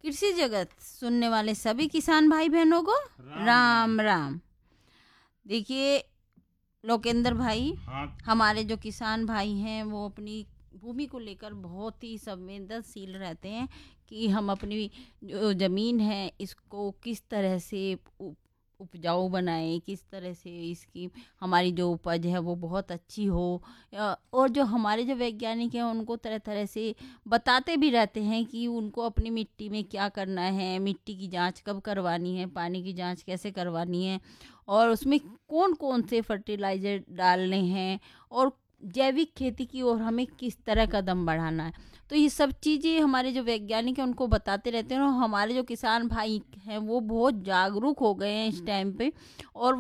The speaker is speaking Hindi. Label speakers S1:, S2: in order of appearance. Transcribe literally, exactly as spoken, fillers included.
S1: कृषि जगत सुनने वाले सभी किसान भाई बहनों को
S2: राम
S1: राम
S2: राम।
S1: राम। देखिए लोकेंद्र भाई,
S2: हाँ
S1: हमारे जो किसान भाई हैं वो अपनी भूमि को लेकर बहुत ही संवेदनशील रहते हैं कि हम अपनी जो ज़मीन है इसको किस तरह से उप- उपजाऊ बनाएं, किस तरह से इसकी हमारी जो उपज है वो बहुत अच्छी हो। अ, और जो हमारे जो वैज्ञानिक हैं उनको तरह तरह से बताते भी रहते हैं कि उनको अपनी मिट्टी में क्या करना है, मिट्टी की जांच कब करवानी है, पानी की जांच कैसे करवानी है और उसमें कौन कौन से फर्टिलाइज़र डालने हैं और जैविक खेती की ओर हमें किस तरह कदम बढ़ाना है। तो ये सब चीज़ें हमारे जो वैज्ञानिक हैं उनको बताते रहते हैं और हमारे जो किसान भाई हैं वो बहुत जागरूक हो गए हैं इस टाइम पे और